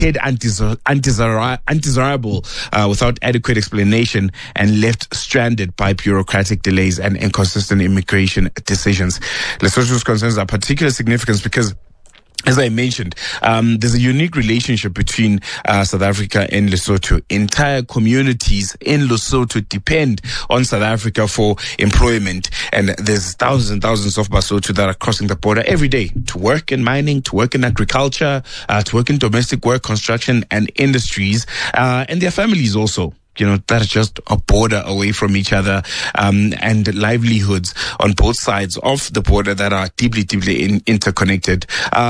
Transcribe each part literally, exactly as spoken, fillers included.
undesir- undesir- undesirable uh, without adequate explanation and left stranded by bureaucratic delays and inconsistent immigration decisions. Lesotho's concerns are particularly significant because, as I mentioned, um, there's a unique relationship between uh, South Africa and Lesotho. Entire communities in Lesotho depend on South Africa for employment, and there's thousands and thousands of Basotho that are crossing the border every day to work in mining, to work in agriculture, uh, to work in domestic work, construction, and industries, uh, and their families also. You know, that are just a border away from each other, um, and livelihoods on both sides of the border that are deeply, deeply in, interconnected.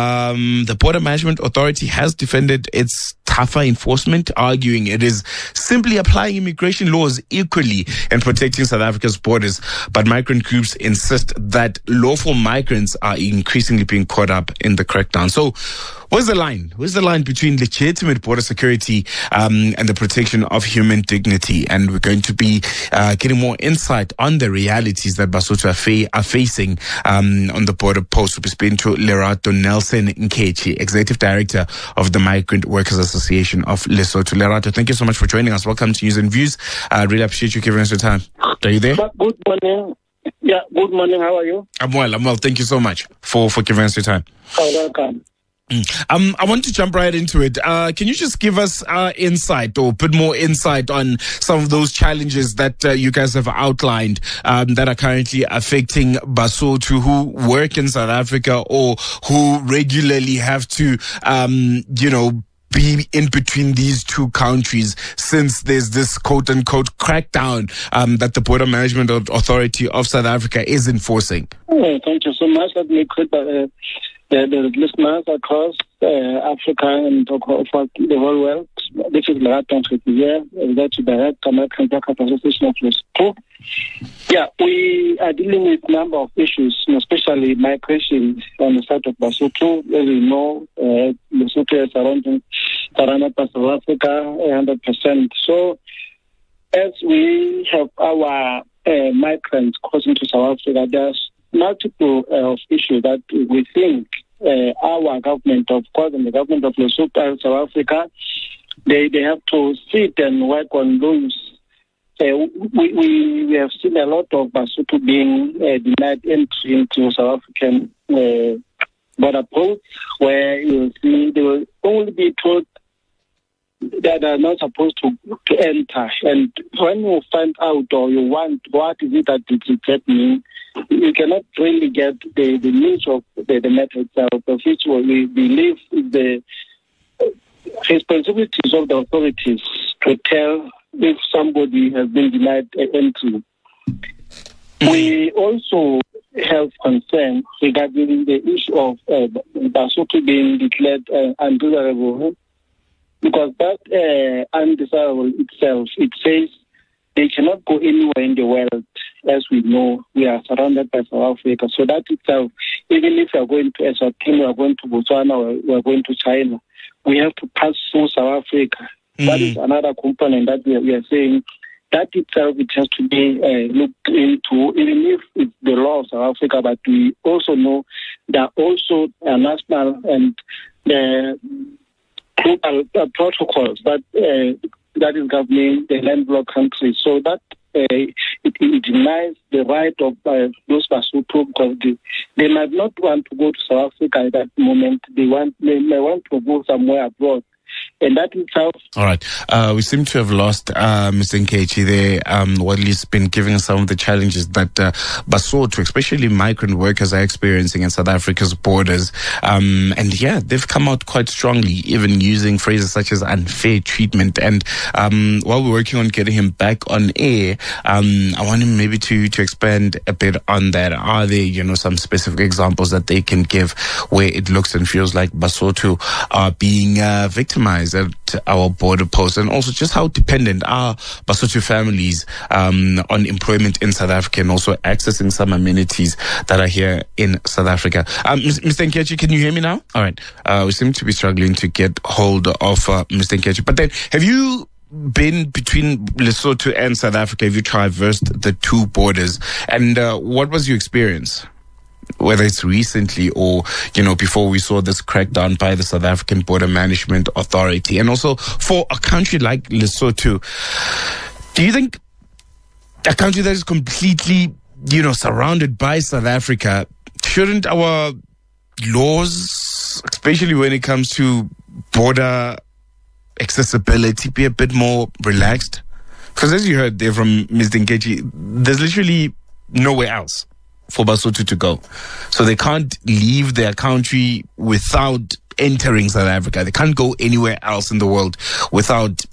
Um, the Border Management Authority has defended its tougher enforcement, arguing it is simply applying immigration laws equally and protecting South Africa's borders. But migrant groups insist that lawful migrants are increasingly being caught up in the crackdown. So, where's the line? Where's the line between legitimate border security um, and the protection of human dignity? And we're going to be uh, getting more insight on the realities that Basotho are, fa- are facing um, on the border post. We'll be speaking to Lerato Nelson Nkechi, Executive Director of the Migrant Workers Association of Lesotho. Lerato, thank you so much for joining us. Welcome to News and Views. I uh, really appreciate you giving us your time. Are you there? Good morning. Yeah, good morning. How are you? I'm well. I'm well. Thank you so much for, for giving us your time. Oh, welcome. Um, I want to jump right into it. Uh, can you just give us uh, insight or a bit more insight on some of those challenges that uh, you guys have outlined um, that are currently affecting Basotho who work in South Africa or who regularly have to, um, you know, be in between these two countries, since there's this quote-unquote crackdown um, that the Border Management Authority of South Africa is enforcing? Oh, thank you so much. Let me quit uh, the, the listeners across uh, Africa and across the whole world. This is Lerato here, Executive Director, American Workers Association of Lesotho. Yeah, we are dealing with a number of issues, especially migration on the side of Basotho. As we know, uh, Lesotho is surrounding, surrounded by South Africa one hundred percent. So, as we have our uh, migrants crossing to South Africa, there's multiple uh, issues that we think uh, our government, of course, and the government of Lesotho and South Africa, they, they have to sit and work on those. Uh, we, we we have seen a lot of Basotho being uh, denied entry into South African uh, border posts, where you will see they will only be told that are not supposed to, to enter. And when you find out or you want what is it that it's happening, you cannot really get the, the news of the, the matter itself, of which we believe is the responsibilities of the authorities to tell if somebody has been denied entry. We also have concern regarding the issue of uh, Basotho being declared uh, undesirable, because that uh, undesirable itself, it says they cannot go anywhere in the world. As we know, we are surrounded by South Africa. So that itself, even if we are going to Eswatini, we are going to Botswana, or we are going to China, we have to pass through South Africa. Mm. That is another component that we are, we are saying. That itself, it has to be uh, looked into, even if it's the law of South Africa, but we also know there are also uh, national and uh, global uh, protocols that uh, that is governing the landlocked countries. So that uh, it, it denies the right of uh, those Basotho, because they, they might not want to go to South Africa at that moment. They want they may want to go somewhere abroad. And that itself. All right. Uh, we seem to have lost uh, Mister Nkechi there. Um, while he's been giving us some of the challenges that uh, Basotho, especially migrant workers, are experiencing in South Africa's borders. Um, and yeah, they've come out quite strongly, even using phrases such as unfair treatment. And um, while we're working on getting him back on air, um, I want him maybe to, to expand a bit on that. Are there, you know, some specific examples that they can give where it looks and feels like Basotho are being uh, victimized at our border posts, and also just how dependent are Basotho families um, on employment in South Africa and also accessing some amenities that are here in South Africa. Um, Mister Nkechi, can you hear me now? All right. Uh, we seem to be struggling to get hold of uh, Mister Nkechi. But then, have you been between Lesotho and South Africa? Have you traversed the two borders? And uh, what was your experience? whether it's recently or, you know, before we saw this crackdown by the South African Border Management Authority. And also for a country like Lesotho, do you think a country that is completely, you know, surrounded by South Africa, shouldn't our laws, especially when it comes to border accessibility, be a bit more relaxed? Because as you heard there from Mister Nkechi, there's literally nowhere else for Basotho to go. So they can't leave their country without entering South Africa. They can't go anywhere else in the world without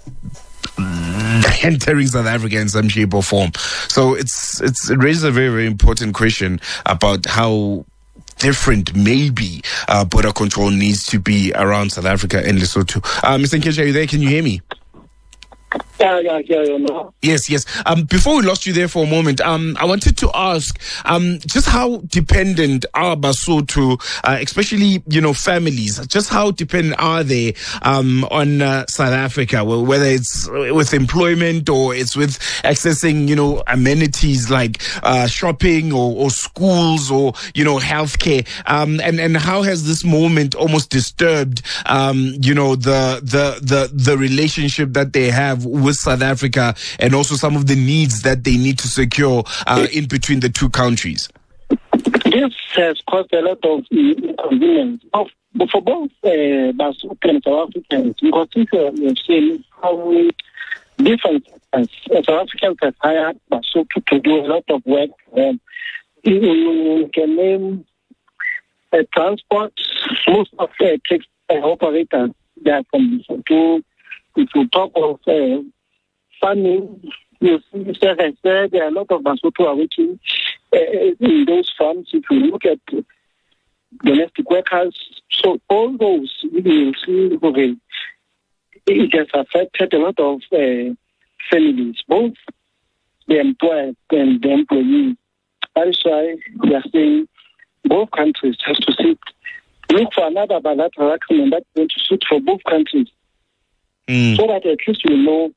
entering South Africa in some shape or form. So it's, it's it raises a very, very important question about how different maybe uh, border control needs to be around South Africa and Lesotho. Uh, Mister Nkechi, are you there? Can you hear me? Yeah, yeah, yeah, you know. Yes, yes. Um, before we lost you there for a moment, um, I wanted to ask, um, just how dependent are Basotho, uh, especially, you know, families, just how dependent are they, um, on, uh, South Africa, well, whether it's with employment or it's with accessing, you know, amenities like, uh, shopping or, or schools or, you know, healthcare, um, and, and how has this moment almost disturbed, um, you know, the, the, the, the relationship that they have with South Africa and also some of the needs that they need to secure uh, in between the two countries? This has caused a lot of inconvenience for both uh, Basotho and South Africans, because if you have seen how we different uh, South Africans have hired Basotho to do a lot of work for them. You can name uh, transport, most of the uh, operators, they are from Basotho. If you talk of uh, farming, you see, as I said, there are a lot of Basotho are working uh, in those farms. If you look at domestic workers, so all those, you will see, okay, it has affected a lot of uh, families, both the employer and the employee. That is why we are saying both countries have to sit, look for another bilateral agreement that's going to suit for both countries. Mm. So that at least we know,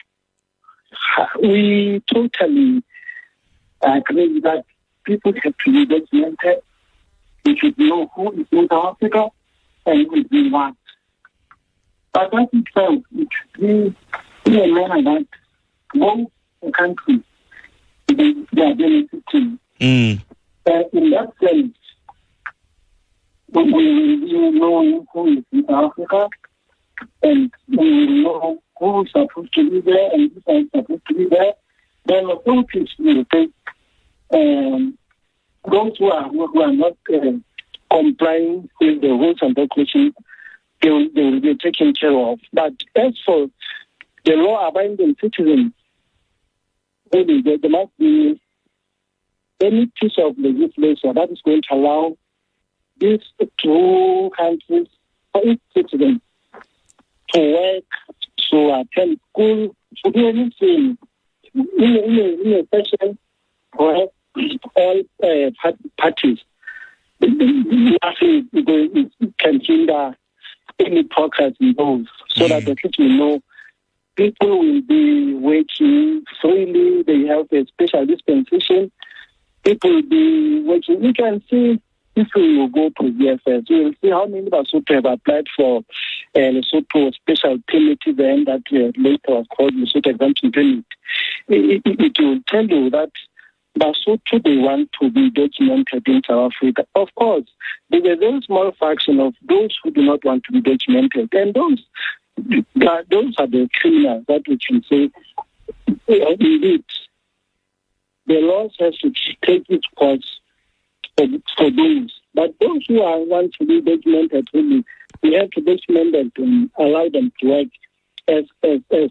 we totally agree that people have to be documented. We should know who is in South Africa and who is in what. But that itself, it should be in a manner that both the countries, they, they are benefiting. Mm. Uh, in that sense, we will know who is in South Africa, and we will know who is supposed to be there and who is supposed to be there. Then authorities will take um, those who are, who are not uh, complying with the rules and regulations, they will, they will be taken care of. But as for the law-abiding citizens, maybe there, there must be any piece of legislation that is going to allow these two countries for each citizen to work, to attend school, to do anything in a, in a, in a session where all uh, parties, nothing can hinder any progress involved, so mm. that at least we know people will be working freely, they have a special dispensation, people will be working. You can see, if we will go to V F S, we will see how many Basotho have applied for uh, Lesotho special permit, then that uh, later was called Lesotho exemption permit. It, it, it will tell you that Basotho, they want to be documented in South Africa. Of course, there is a very small fraction of those who do not want to be documented, and those those are the criminals that we can say, uh, indeed, the laws has to take its course for, for those. But those who are want to be documented, really, we have to document them and allow them to work as as as,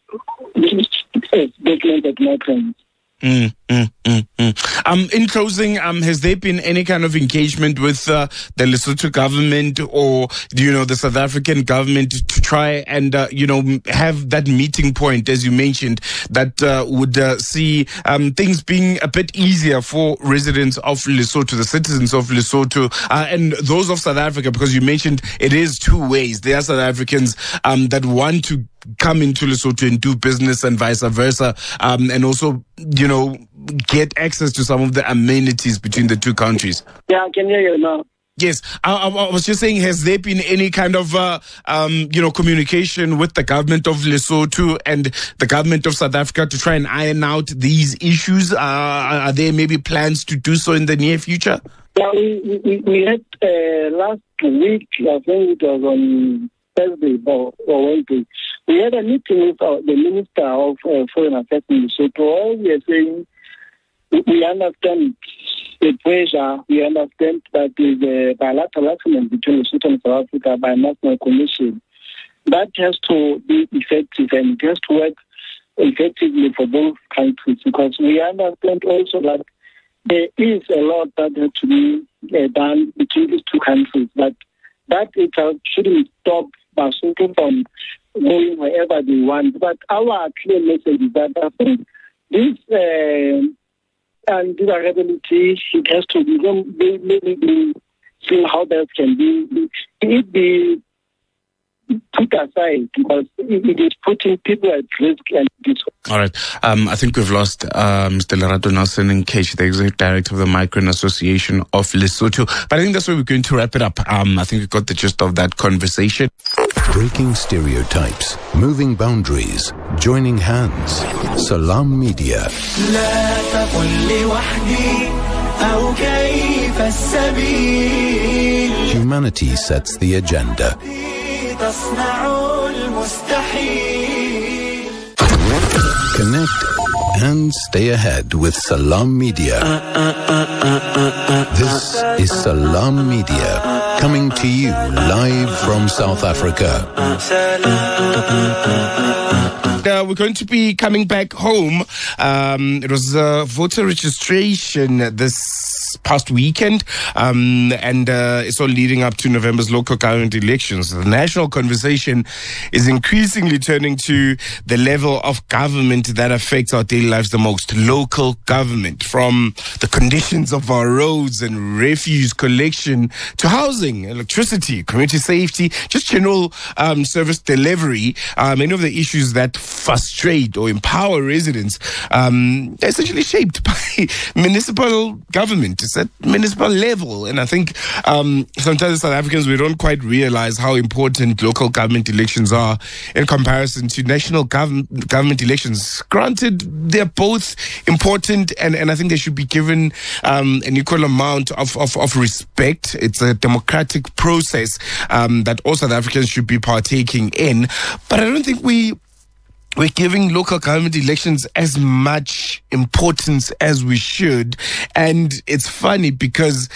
as documented migrants. Mm, mm, mm, mm. Um, in closing, um, has there been any kind of engagement with uh, the Lesotho government or, you know, the South African government to try and, uh, you know, have that meeting point, as you mentioned, that uh, would uh, see um, things being a bit easier for residents of Lesotho, the citizens of Lesotho, uh, and those of South Africa, because you mentioned it is two ways. There are South Africans um, that want to come into Lesotho and do business and vice versa, um, and also, you know, get access to some of the amenities between the two countries? Yeah, I can hear you now. Yes, I, I, I was just saying, has there been any kind of, uh, um, you know, communication with the government of Lesotho and the government of South Africa to try and iron out these issues? Uh, are there maybe plans to do so in the near future? Yeah, we, we, we had uh, last week, I think it was on Thursday or, or Wednesday, we had a meeting with our, the Minister of uh, Foreign Affairs in Lesotho. All we are saying, we understand the pressure, we understand that there is a bilateral agreement between Lesotho and South Africa by a national commission. That has to be effective and it has to work effectively for both countries, because we understand also that there is a lot that has to be uh, done between these two countries, but that it shouldn't stop Lesotho from going wherever they want. But our clear message is that I think this uh, and durability, it has to be, maybe be seen how that can be, it be put aside, because it is putting people at risk. And this. All right. Um, I think we've lost uh, Mister Lerato Nelson Nketshi, the Executive Director of the Migrant Association of Lesotho. But I think that's where we're going to wrap it up. Um, I think we got the gist of that conversation. Breaking stereotypes, moving boundaries, joining hands. Salam Media. Humanity sets the agenda. Connect and stay ahead with Salam Media. This is Salam Media, coming to you live from South Africa. Uh, we're going to be coming back home. Um, it was uh, voter registration this past weekend, um, and uh, it's all leading up to November's local government elections. The national conversation is increasingly turning to the level of government that affects our daily lives the most. Local government, from the conditions of our roads and refuse collection to housing, electricity, community safety, just general um, service delivery. Uh, many of the issues that frustrate or empower residents um, are essentially shaped by municipal government. It's at municipal level. And I think um, sometimes as South Africans, we don't quite realize how important local government elections are in comparison to national gov- government elections. Granted, they're both important, and, and I think they should be given um, an equal amount of, of, of respect. It's a democratic process um, that all South Africans should be partaking in. But I don't think we We're giving local government elections as much importance as we should. And it's funny because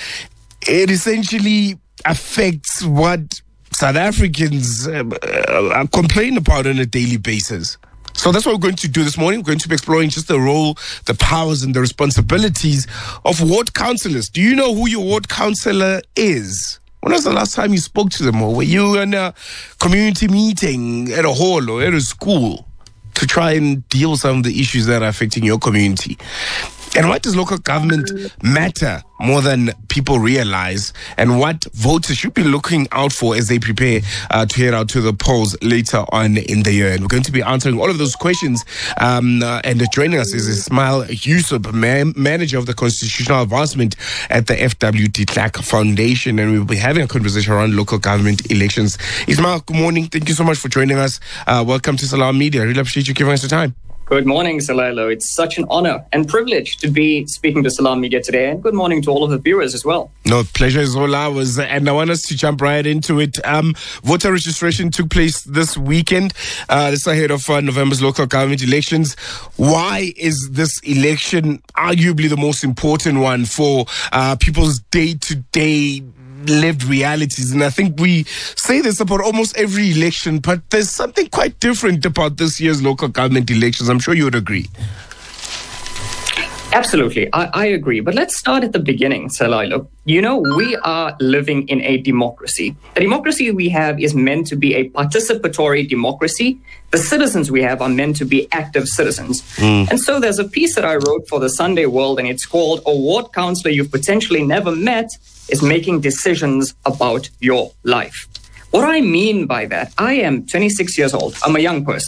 it essentially affects what South Africans uh, complain about on a daily basis. So that's what we're going to do this morning. We're going to be exploring just the role, the powers, and the responsibilities of ward councillors. Do you know who your ward councillor is? When was the last time you spoke to them, or were you in a community meeting at a hall or at a school to try and deal with some of the issues that are affecting your community? And what does local government matter more than people realize, and what voters should be looking out for as they prepare uh, to head out to the polls later on in the year? And we're going to be answering all of those questions. Um, uh, and joining us is Ismail Yusuf, man- manager of the Constitutional Advancement at the F W de Klerk Foundation. And we'll be having a conversation around local government elections. Ismail, good morning. Thank you so much for joining us. Uh, welcome to Salam Media. I really appreciate you giving us the time. Good morning, Salilo. It's such an honor and privilege to be speaking to Salam Media today. And good morning to all of the viewers as well. No, pleasure is all ours. And I want us to jump right into it. Um, voter registration took place this weekend. Uh, this ahead of uh, November's local government elections. Why is this election arguably the most important one for uh, people's day-to-day lived realities? And I think we say this about almost every election, but there's something quite different about this year's local government elections. I'm sure you would agree. Absolutely. I, I agree. But let's start at the beginning, Salilo. You know, we are living in a democracy. The democracy we have is meant to be a participatory democracy. The citizens we have are meant to be active citizens. Mm. And so there's a piece that I wrote for the Sunday World, and it's called "A Ward Councillor You've Potentially Never Met is Making Decisions About Your Life." What I mean by that, I am twenty-six years old. I'm a young person.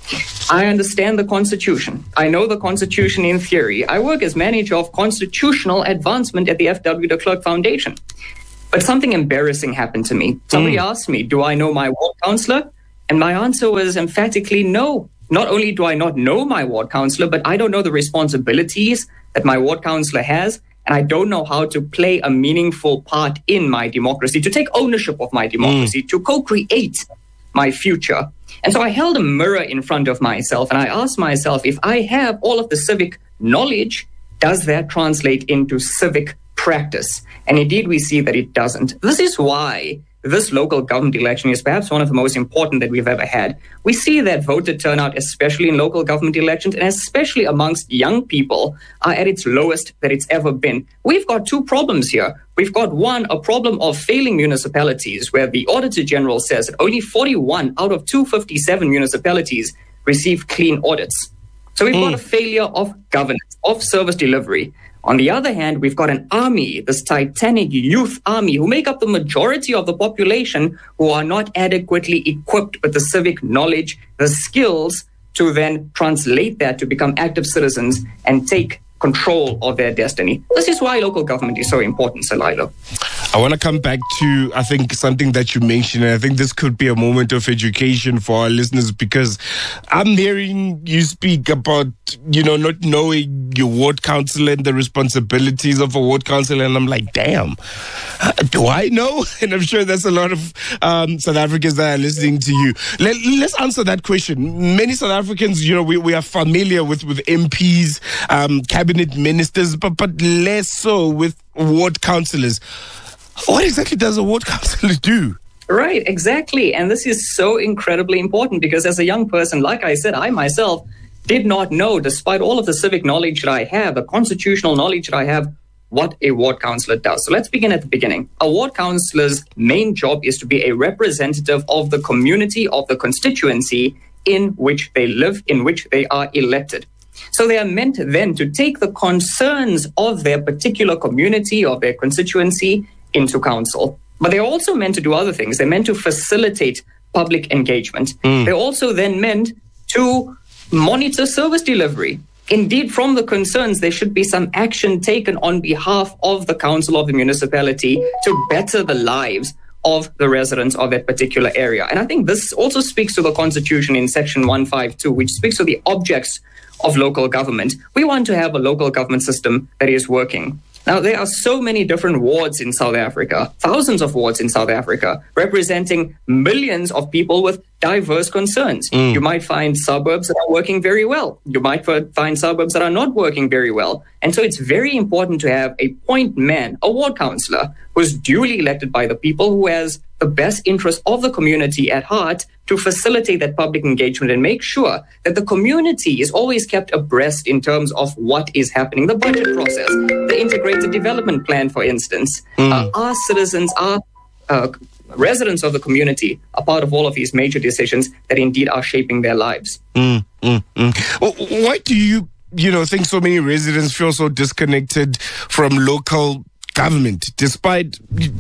I understand the Constitution. I know the Constitution in theory. I work as manager of constitutional advancement at the F W de Klerk Foundation. But something embarrassing happened to me. Somebody mm. asked me, do I know my ward councillor? And my answer was emphatically no. Not only do I not know my ward councillor, but I don't know the responsibilities that my ward councillor has. And I don't know how to play a meaningful part in my democracy, to take ownership of my democracy, mm. to co-create my future. And so I held a mirror in front of myself and I asked myself, if I have all of the civic knowledge, does that translate into civic practice? And indeed, we see that it doesn't. This is why this local government election is perhaps one of the most important that we've ever had. We see that voter turnout, especially in local government elections, and especially amongst young people, are at its lowest that it's ever been. We've got two problems here. We've got one, a problem of failing municipalities, where the Auditor General says that only forty-one out of two hundred fifty-seven municipalities receive clean audits. So we've mm. got a failure of governance, of service delivery. On the other hand, we've got an army, this titanic youth army, who make up the majority of the population, who are not adequately equipped with the civic knowledge, the skills to then translate that to become active citizens and take control of their destiny. This is why local government is so important, Selilo. I want to come back to, I think, something that you mentioned, and I think this could be a moment of education for our listeners, because I'm hearing you speak about, you know, not knowing your ward council and the responsibilities of a ward council, and I'm like, damn, do I know? And I'm sure there's a lot of um, South Africans that are listening to you. Let, let's answer that question. Many South Africans, you know, we, we are familiar with, with M Ps, um, cabinet ministers, but, but less so with ward councillors. What exactly does a ward councillor do? Right, exactly. And this is so incredibly important because as a young person, like I said, I myself did not know, despite all of the civic knowledge that I have, the constitutional knowledge that I have, what a ward councillor does. So let's begin at the beginning. A ward councillor's main job is to be a representative of the community, of the constituency in which they live, in which they are elected. So they are meant then to take the concerns of their particular community, of their constituency, into council. But they're also meant to do other things. They're meant to facilitate public engagement. Mm. They're also then meant to monitor service delivery. Indeed, from the concerns, there should be some action taken on behalf of the council of the municipality to better the lives of the residents of that particular area. And I think this also speaks to the Constitution in section one fifty-two, which speaks to the objects of local government. We want to have a local government system that is working. Now, there are so many different wards in South Africa, thousands of wards in South Africa, representing millions of people with diverse concerns. Mm. You might find suburbs that are working very well. You might find suburbs that are not working very well. And so it's very important to have a point man, a ward councillor, who is duly elected by the people, who has the best interest of the community at heart, to facilitate that public engagement and make sure that the community is always kept abreast in terms of what is happening, the budget process, the integrated development plan, for instance. Mm. Uh, our citizens, our uh, residents of the community are part of all of these major decisions that indeed are shaping their lives. Mm, mm, mm. Well, why do you, you know, think so many residents feel so disconnected from local government, despite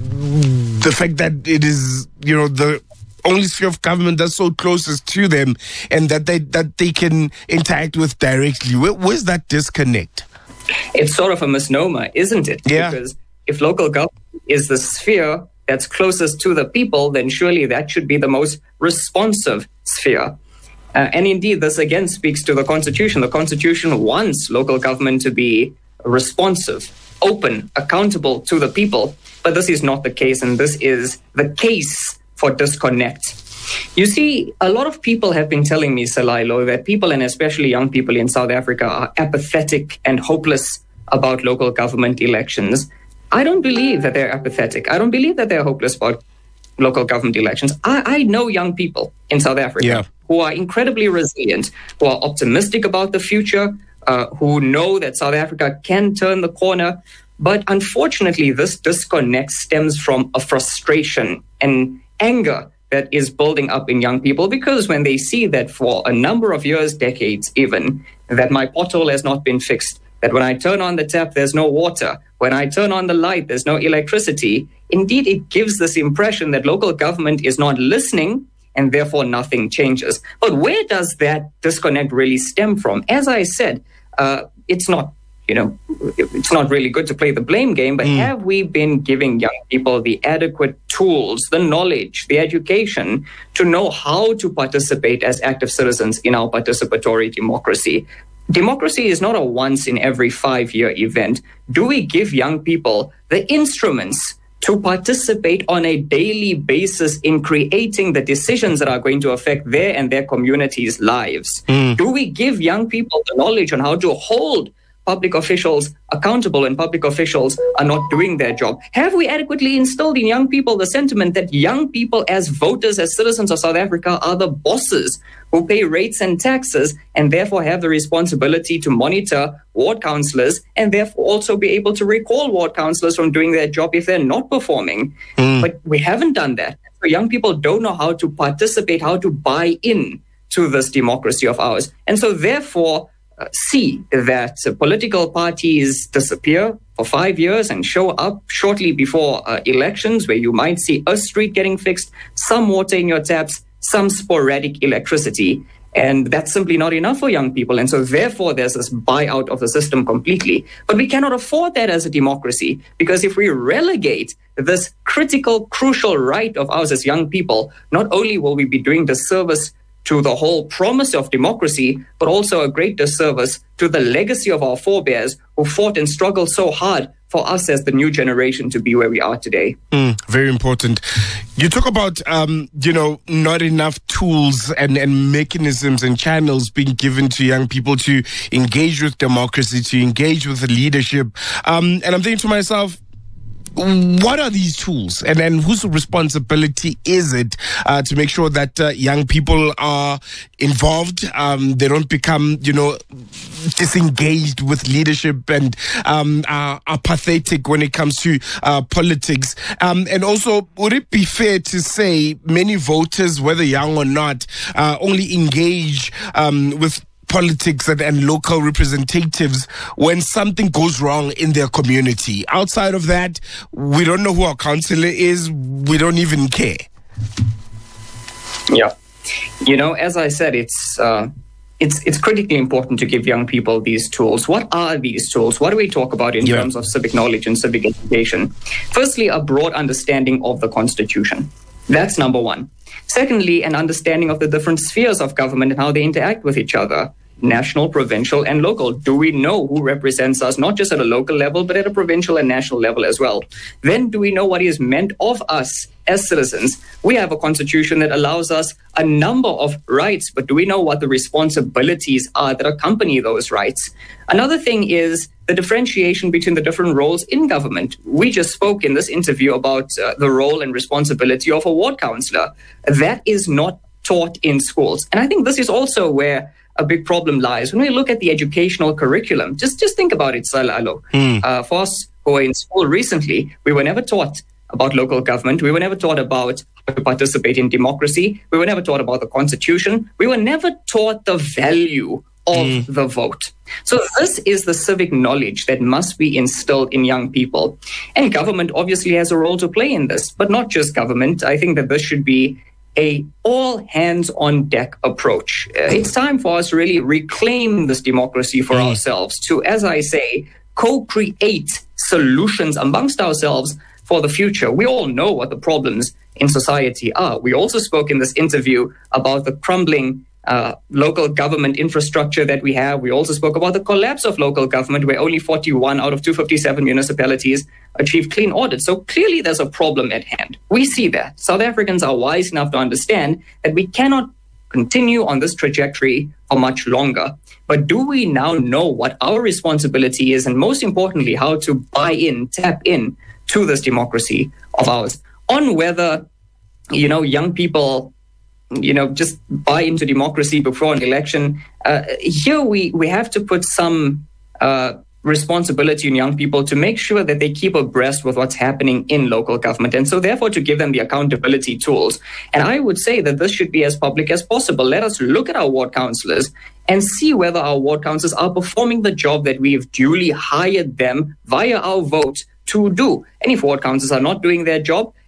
the fact that it is, you know, the only sphere of government that's so closest to them and that they that they can interact with directly? Where, where's that disconnect? It's sort of a misnomer, isn't it? Yeah. Because if local government is the sphere that's closest to the people, then surely that should be the most responsive sphere. Uh, and indeed, this again speaks to the Constitution. The Constitution wants local government to be responsive, open, accountable to the people. But this is not the case, and this is the case for disconnect. You see, a lot of people have been telling me, Selilo, that people, and especially young people in South Africa, are apathetic and hopeless about local government elections. I don't believe that they're apathetic. I don't believe that they're hopeless about local government elections. I, I know young people in South Africa yeah. who are incredibly resilient, who are optimistic about the future, uh, who know that South Africa can turn the corner. But unfortunately, this disconnect stems from a frustration and anger that is building up in young people, because when they see that for a number of years, decades even, that my pothole has not been fixed, that when I turn on the tap, there's no water, when I turn on the light, there's no electricity, indeed, it gives this impression that local government is not listening, and therefore nothing changes. But where does that disconnect really stem from? As I said, uh, it's not, you know, it's not really good to play the blame game, but mm. have we been giving young people the adequate tools, the knowledge, the education to know how to participate as active citizens in our participatory democracy? Democracy is not a once in every five year event. Do we give young people the instruments to participate on a daily basis in creating the decisions that are going to affect their and their communities' lives? Mm. Do we give young people the knowledge on how to hold public officials accountable when public officials are not doing their job? Have we adequately instilled in young people the sentiment that young people as voters, as citizens of South Africa, are the bosses who pay rates and taxes and therefore have the responsibility to monitor ward councillors and therefore also be able to recall ward councillors from doing their job if they're not performing? Mm. But we haven't done that. So young people don't know how to participate, how to buy in to this democracy of ours. And so therefore, Uh, see that uh, political parties disappear for five years and show up shortly before uh, elections, where you might see a street getting fixed, some water in your taps, some sporadic electricity. And that's simply not enough for young people. And so therefore, there's this buyout of the system completely. But we cannot afford that as a democracy, because if we relegate this critical, crucial right of ours as young people, not only will we be doing disservice to the whole promise of democracy, but also a great disservice to the legacy of our forebears who fought and struggled so hard for us as the new generation to be where we are today. Mm, very important. You talk about, um, you know, not enough tools and, and mechanisms and channels being given to young people to engage with democracy, to engage with the leadership. Um, and I'm thinking to myself, what are these tools, and, and whose responsibility is it uh, to make sure that uh, young people are involved, um, they don't become, you know, disengaged with leadership and um, are apathetic when it comes to uh, politics? Um, and also, would it be fair to say many voters, whether young or not, uh, only engage um, with politics and, and local representatives when something goes wrong in their community? Outside of that, we don't know who our councillor is. We don't even care. Yeah. You know, as I said, it's uh, it's it's critically important to give young people these tools. What are these tools? What do we talk about in yeah. terms of civic knowledge and civic education? Firstly, a broad understanding of the Constitution. That's number one. Secondly, an understanding of the different spheres of government and how they interact with each other. National, provincial, and local. Do we know who represents us, not just at a local level, but at a provincial and national level as well? Then do we know what is meant of us as citizens? We have a constitution that allows us a number of rights, but do we know what the responsibilities are that accompany those rights? Another thing is the differentiation between the different roles in government. We just spoke in this interview about uh, the role and responsibility of a ward councillor. That is not taught in schools. And I think this is also where a big problem lies. When we look at the educational curriculum, just, just think about it, Salalo. Mm. Uh, for us who were in school recently, we were never taught about local government. We were never taught about how to participate in democracy. We were never taught about the Constitution. We were never taught the value of mm. the vote. So this is the civic knowledge that must be instilled in young people. And government obviously has a role to play in this, but not just government. I think that this should be a all hands on deck approach. Uh, it's time for us to really reclaim this democracy for mm. ourselves, to, as I say, co-create solutions amongst ourselves for the future. We all know what the problems in society are. We also spoke in this interview about the crumbling uh, local government infrastructure that we have. We also spoke about the collapse of local government, where only forty-one out of two hundred fifty-seven municipalities achieve clean audit. So clearly there's a problem at hand. We see that. South Africans are wise enough to understand that we cannot continue on this trajectory for much longer. But do we now know what our responsibility is, and most importantly, how to buy in, tap in to this democracy of ours? On whether, you know, young people, you know, just buy into democracy before an election, uh, here we, we have to put some uh, responsibility in young people to make sure that they keep abreast with what's happening in local government. And so therefore to give them the accountability tools. And I would say that this should be as public as possible. Let us look at our ward councillors and see whether our ward councillors are performing the job that we've duly hired them via our vote to do. And if ward councillors are not doing their job,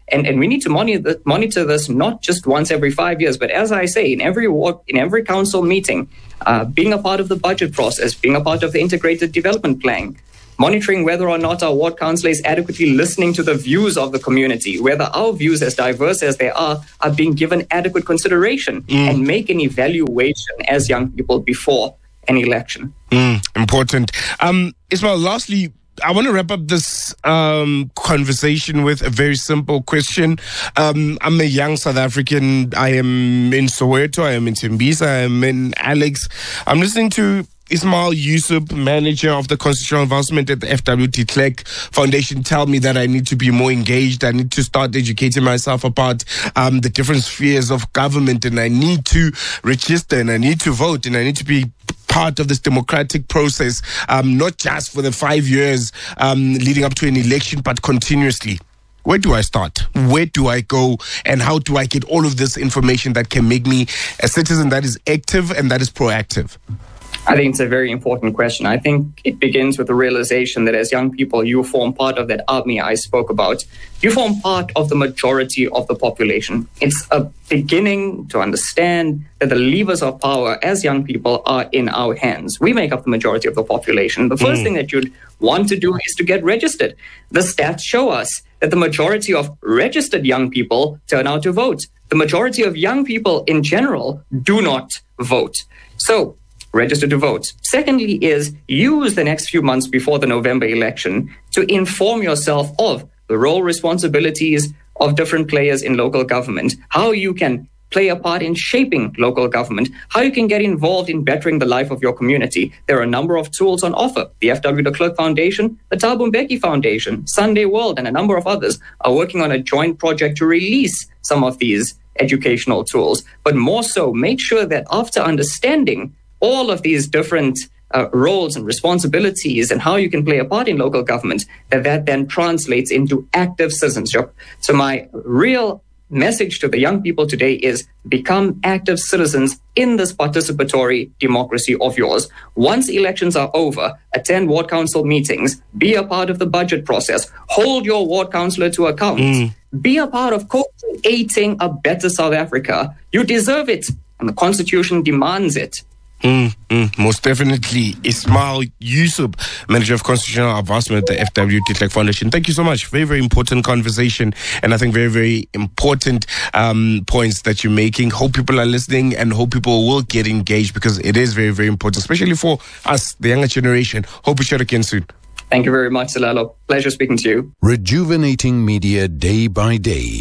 And, and we need to monitor, monitor this not just once every five years, but as I say, in every ward, in every council meeting, uh, being a part of the budget process, being a part of the integrated development plan, monitoring whether or not our ward councillor is adequately listening to the views of the community, whether our views, as diverse as they are, are being given adequate consideration, mm. and make an evaluation as young people before an election. Mm, important. Um, Ismail, lastly, I want to wrap up this um, conversation with a very simple question. Um, I'm a young South African. I am in Soweto. I am in Tembisa. I am in Alex. I'm listening to Ismail Yusuf, manager of the Constitutional Advancement at the F W de Klerk Foundation, tell me that I need to be more engaged. I need to start educating myself about um, the different spheres of government, and I need to register, and I need to vote, and I need to be part of this democratic process, um, not just for the five years um, leading up to an election, but continuously. Where do I start? Where do I go? And how do I get all of this information that can make me a citizen that is active and that is proactive? I think it's a very important question. I think it begins with the realization that as young people, you form part of that army I spoke about. You form part of the majority of the population. It's a beginning to understand that the levers of power as young people are in our hands. We make up the majority of the population. The first mm. thing that you'd want to do is to get registered. The stats show us that the majority of registered young people turn out to vote. The majority of young people in general do not vote. So, register to vote. Secondly is use the next few months before the November election to inform yourself of the role, responsibilities of different players in local government, how you can play a part in shaping local government, how you can get involved in bettering the life of your community. There are a number of tools on offer. The F W de Klerk Foundation, the Thabo Mbeki Foundation, Sunday World, and a number of others are working on a joint project to release some of these educational tools. But more so, make sure that after understanding all of these different uh, roles and responsibilities and how you can play a part in local government, that that then translates into active citizenship. So my real message to the young people today is become active citizens in this participatory democracy of yours. Once elections are over, attend ward council meetings, be a part of the budget process, hold your ward councillor to account, mm. be a part of co-creating a better South Africa. You deserve it, and the Constitution demands it. Mm, mm, most definitely. Ismail Yusuf, Manager of Constitutional Advancement at the F W de Klerk Foundation. Thank you so much. Very, very important conversation, and I think very, very important um, points that you're making. Hope people are listening and hope people will get engaged, because it is very, very important, especially for us, the younger generation. Hope we share again soon. Thank you very much, Salalo. Pleasure speaking to you. Rejuvenating media day by day.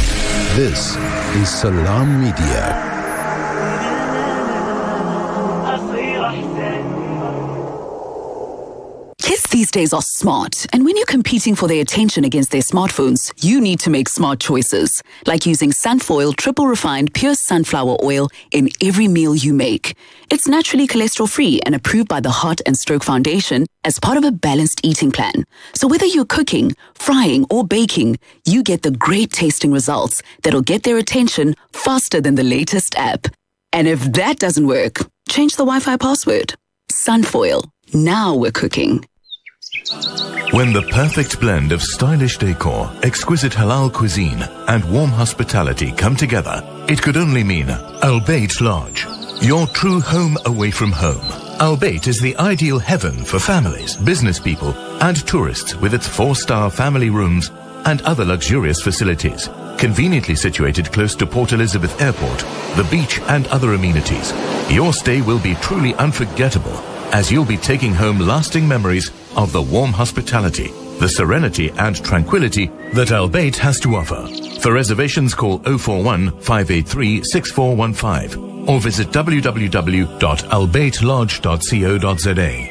This is Salam Media. Kids these days are smart, and when you're competing for their attention against their smartphones, you need to make smart choices, like using Sunfoil triple refined pure sunflower oil in every meal you make. It's naturally cholesterol-free and approved by the Heart and Stroke Foundation as part of a balanced eating plan. So whether you're cooking, frying, or baking, you get the great tasting results that'll get their attention faster than the latest app. And if that doesn't work, change the Wi-Fi password. Sunfoil. Now we're cooking. When the perfect blend of stylish decor, exquisite halal cuisine, and warm hospitality come together, it could only mean Al Bayt Lodge, your true home away from home. Al Bayt is the ideal heaven for families, business people, and tourists, with its four-star family rooms and other luxurious facilities. Conveniently situated close to Port Elizabeth Airport, the beach, and other amenities, your stay will be truly unforgettable, as you'll be taking home lasting memories of the warm hospitality, the serenity and tranquility that Al Bayt has to offer. For reservations, call oh four one, five eight three, six four one five or visit w w w dot al bayt lodge dot co dot z a.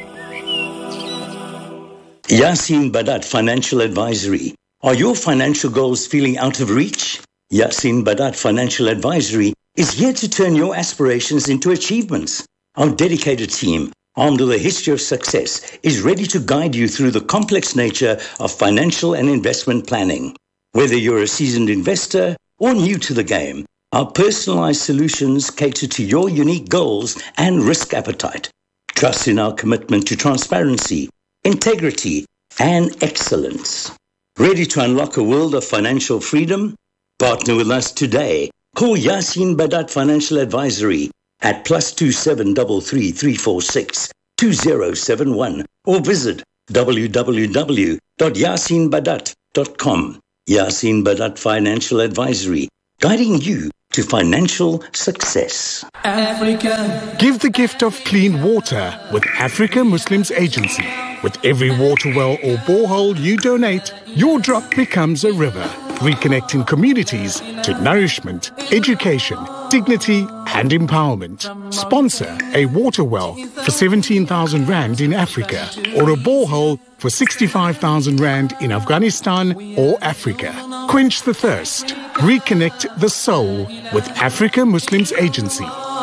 Yasin Badat Financial Advisory. Are your financial goals feeling out of reach? Yasin Badat Financial Advisory is here to turn your aspirations into achievements. Our dedicated team, armed with a history of success, is ready to guide you through the complex nature of financial and investment planning. Whether you're a seasoned investor or new to the game, our personalized solutions cater to your unique goals and risk appetite. Trust in our commitment to transparency, integrity, and excellence. Ready to unlock a world of financial freedom? Partner with us today. Call Yasin Badat Financial Advisory at plus two seven three three three four six two zero seven one or visit w w w dot yasin badat dot com. Yasin Badat Financial Advisory, guiding you to financial success. Africa. Give the gift of clean water with Africa Muslims Agency. With every water well or borehole you donate, your drop becomes a river, reconnecting communities to nourishment, education, dignity and empowerment. Sponsor a water well for seventeen thousand rand in Africa or a borehole for sixty-five thousand rand in Afghanistan or Africa. Quench the thirst. Reconnect the soul with Africa Muslims Agency.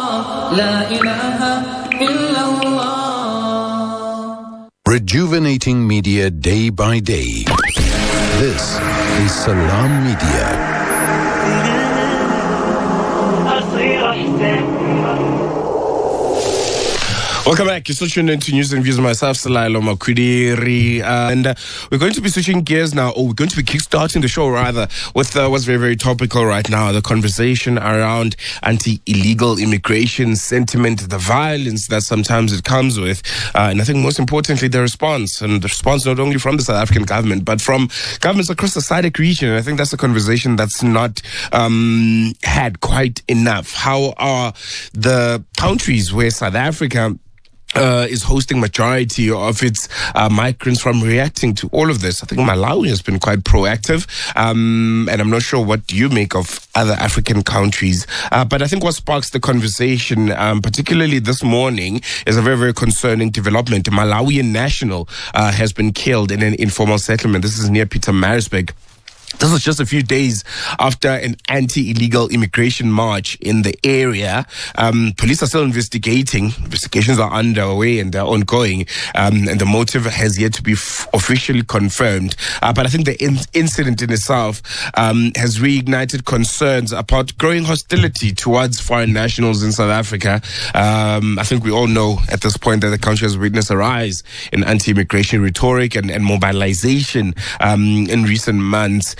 Rejuvenating media day by day. This is Salam Media. Welcome back. You're still tuned into News and Views with myself, Salailo Makwidiri. Uh, and uh, we're going to be switching gears now, or we're going to be kickstarting the show rather, with uh, what's very, very topical right now, the conversation around anti-illegal immigration sentiment, the violence that sometimes it comes with, uh, and I think most importantly, the response, and the response not only from the South African government, but from governments across the S A D C region. And I think that's a conversation that's not um, had quite enough. How are the countries where South Africa Uh, is hosting majority of its uh, migrants from reacting to all of this? I think Malawi has been quite proactive, um, and I'm not sure what you make of other African countries. Uh, but I think what sparks the conversation, um, particularly this morning, is a very, very concerning development. A Malawian national uh, has been killed in an informal settlement. This is near Pietermaritzburg. This was just a few days after an anti-illegal immigration march in the area. Um, police are still investigating. Investigations are underway and they're ongoing. Um, and the motive has yet to be f- officially confirmed. Uh, but I think the in- incident in itself um, has reignited concerns about growing hostility towards foreign nationals in South Africa. Um, I think we all know at this point that the country has witnessed a rise in anti-immigration rhetoric and, and mobilization um, in recent months.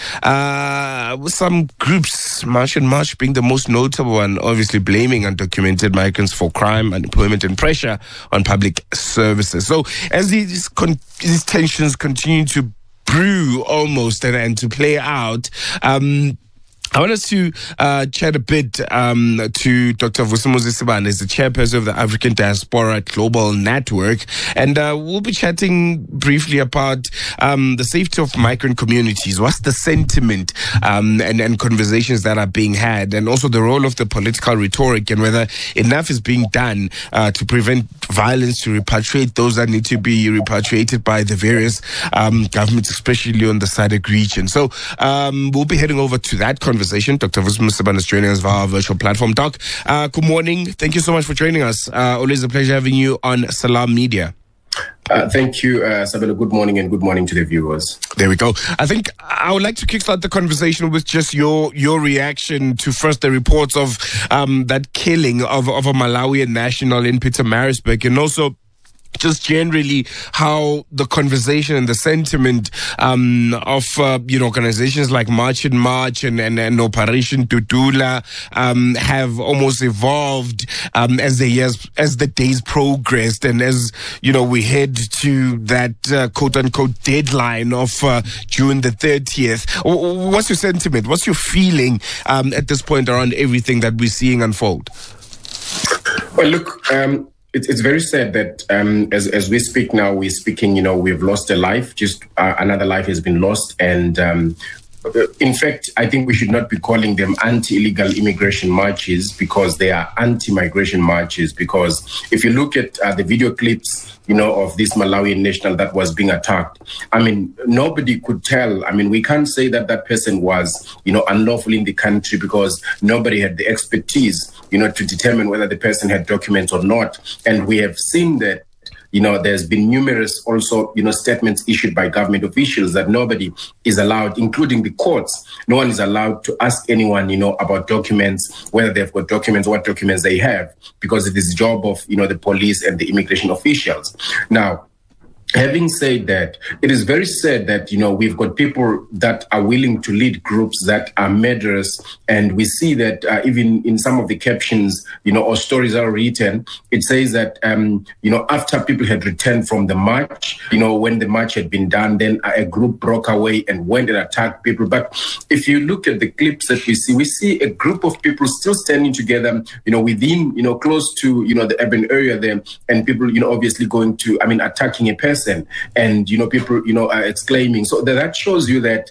Uh, with some groups, March and March being the most notable one, obviously blaming undocumented migrants for crime, unemployment and pressure on public services. So as these, con- these tensions continue to brew almost and, and to play out, um, I want us to uh, chat a bit um, to Doctor Vusumuzi Sibanda, is the chairperson of the African Diaspora Global Network, and uh, we'll be chatting briefly about um, the safety of migrant communities. What's the sentiment um, and, and conversations that are being had, and also the role of the political rhetoric and whether enough is being done uh, to prevent violence, to repatriate those that need to be repatriated by the various um, governments, especially on the S A D C region. So um, we'll be heading over to that conversation. Doctor Vusumuzi Sibanda is joining us via our virtual platform. Doc, uh, good morning. Thank you so much for joining us. Uh, always a pleasure having you on Salam Media. Uh, thank you, uh, Sabelo. Good morning and good morning to the viewers. There we go. I think I would like to kickstart the conversation with just your your reaction to first the reports of um, that killing of, of a Malawian national in Pietermaritzburg, and also just generally how the conversation and the sentiment um, of uh, you know organizations like March and March and, and, and Operation Tutula um, have almost evolved um, as the years as the days progressed, and as you know we head to that uh, quote unquote deadline of uh, June the thirtieth. What's your sentiment? What's your feeling um, at this point around everything that we're seeing unfold? Well, look. Um It's, it's very sad that um, as as we speak now, we're speaking, you know, we've lost a life, just uh, another life has been lost. And um, in fact, I think we should not be calling them anti-illegal immigration marches, because they are anti-migration marches. Because if you look at uh, the video clips, you know, of this Malawian national that was being attacked, I mean, nobody could tell. I mean, we can't say that that person was, you know, unlawful in the country, because nobody had the expertise, you know, to determine whether the person had documents or not. And we have seen that, you know, there's been numerous also, you know, statements issued by government officials that nobody is allowed, including the courts. No one is allowed to ask anyone, you know, about documents, whether they've got documents, what documents they have, because it is the job of, you know, the police and the immigration officials. Now, Having said that, it is very sad that, you know, we've got people that are willing to lead groups that are murderous. And we see that uh, even in some of the captions, you know, or stories are written, it says that, um, you know, after people had returned from the march, you know, when the march had been done, then a group broke away and went and attacked people. But if you look at the clips that we see, we see a group of people still standing together, you know, within, you know, close to, you know, the urban area there, and people, you know, obviously going to, I mean, attacking a person. And, you know, people, you know, are exclaiming. So that shows you that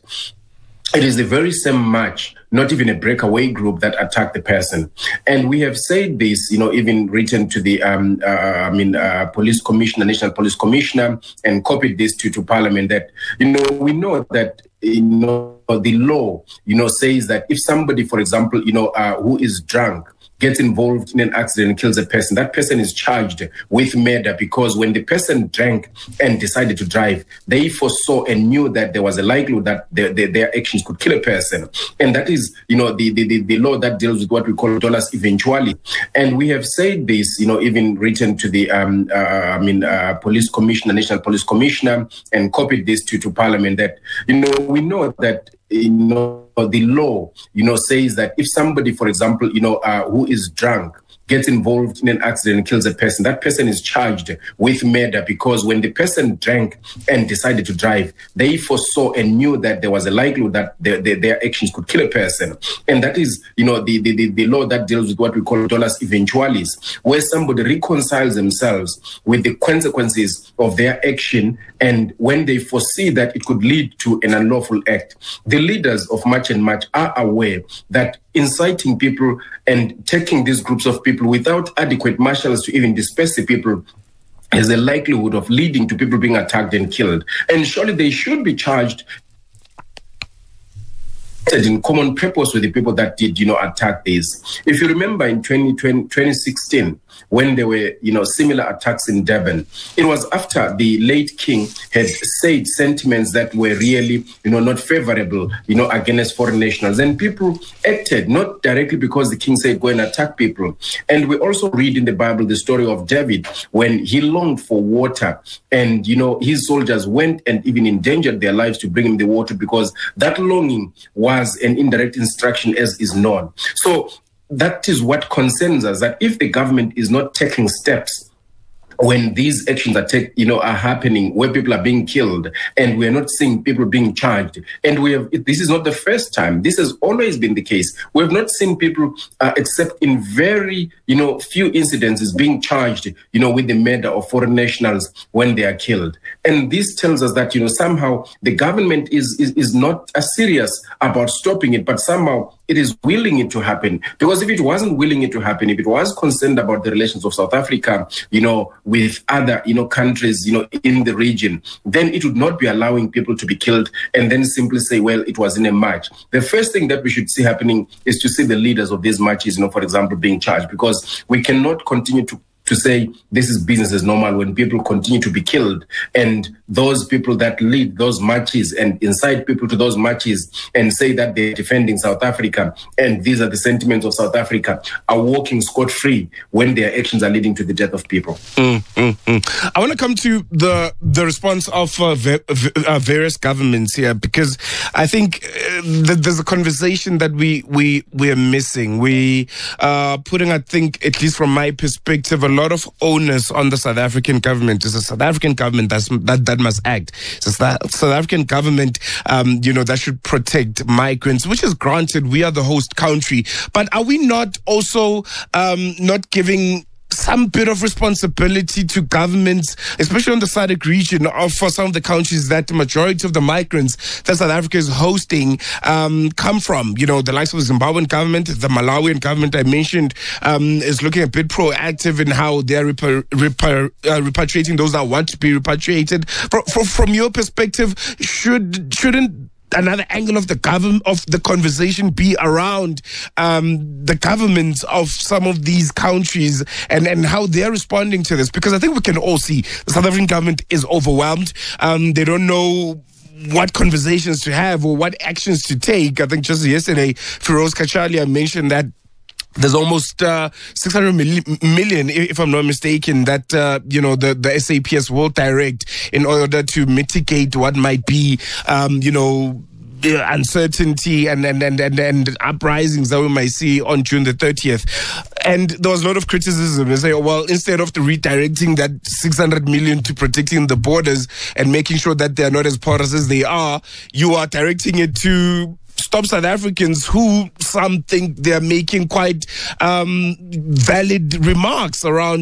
it is the very same march, not even a breakaway group, that attacked the person. And we have said this, you know, even written to the, um, uh, I mean, uh, police commissioner, national police commissioner, and copied this to, to parliament, that, you know, we know that, you know, the law, you know, says that if somebody, for example, you know, uh, who is drunk, gets involved in an accident and kills a person, that person is charged with murder, because when the person drank and decided to drive, they foresaw and knew that there was a likelihood that their, their, their actions could kill a person. And that is, you know, the, the, the law that deals with what we call dolus eventualis. And we have said this, you know, even written to the, um, uh, I mean, uh, police commissioner, national police commissioner, and copied this to, to parliament, that, you know, we know that, you know, the law, you know, says that if somebody, for example, you know, uh, who is drunk, gets involved in an accident and kills a person, that person is charged with murder, because when the person drank and decided to drive, they foresaw and knew that there was a likelihood that their, their, their actions could kill a person. And that is, you know, the, the, the law that deals with what we call dolus eventualis, where somebody reconciles themselves with the consequences of their action, and when they foresee that it could lead to an unlawful act. The leaders of March and March are aware that inciting people and taking these groups of people without adequate marshals to even disperse the people has a likelihood of leading to people being attacked and killed. And surely they should be charged in common purpose with the people that did, you know, attack this. If you remember in twenty sixteen, when there were, you know, similar attacks in Durban, it was after the late king had said sentiments that were really, you know, not favorable, you know, against foreign nationals. And people acted, not directly because the king said, go and attack people. And we also read in the Bible the story of David, when he longed for water, and, you know, his soldiers went and even endangered their lives to bring him the water, because that longing was an indirect instruction, as is known. So that is what concerns us, that if the government is not taking steps when these actions are take, you know, are happening, where people are being killed, and we're not seeing people being charged. And we have, this is not the first time. This has always been the case. We have not seen people, uh, except in very, you know, few incidences, being charged, you know, with the murder of foreign nationals when they are killed. And this tells us that, you know, somehow the government is, is, is not as serious about stopping it, but somehow it is willing it to happen. Because if it wasn't willing it to happen, if it was concerned about the relations of South Africa, you know, with other, you know, countries, you know, in the region, then it would not be allowing people to be killed and then simply say, well, it was in a march. The first thing that we should see happening is to see the leaders of these marches, you know, for example, being charged, because we cannot continue to to say this is business as normal when people continue to be killed, and those people that lead those marches and incite people to those marches and say that they're defending South Africa and these are the sentiments of South Africa are walking scot-free when their actions are leading to the death of people. Mm, mm, mm. I want to come to the the response of uh, v- v- uh, various governments here, because I think uh, th- there's a conversation that we we we are missing. We are putting, I think, at least from my perspective, a lot of onus on the South African government. It's the South African government that's, that that must act. It's the South African government, um, you know, that should protect migrants, which is granted. We are the host country, but are we not also um, not giving some bit of responsibility to governments, especially on the S A D C region, or for some of the countries that the majority of the migrants that South Africa is hosting um, come from? You know, the likes of the Zimbabwean government, the Malawian government I mentioned um, is looking a bit proactive in how they're repa- repa- uh, repatriating those that want to be repatriated. From, from, from your perspective, should shouldn't another angle of the government of the conversation be around um, the governments of some of these countries and, and how they're responding to this? Because I think we can all see the South African government is overwhelmed. Um, they don't know what conversations to have or what actions to take. I think just yesterday, Feroz Kachalia mentioned that there's almost uh, six hundred million, if I'm not mistaken, that, uh, you know, the, the S A P S will direct in order to mitigate what might be, um, you know, uncertainty and, and, and, and, and uprisings that we might see on June the thirtieth. And there was a lot of criticism. They say, well, instead of the redirecting that six hundred million to protecting the borders and making sure that they are not as porous as they are, you are directing it to stop South Africans who some think they're making quite um, valid remarks around